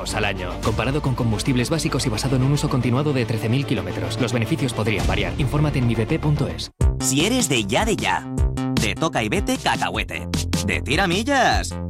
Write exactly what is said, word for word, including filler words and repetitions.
euros al año. Comparado con combustibles básicos y basado en un uso continuado de trece mil kilómetros. Los beneficios podrían variar. Infórmate en mi b p punto es. Si eres de ya de ya, te toca y vete cacahuete. De tiramillas.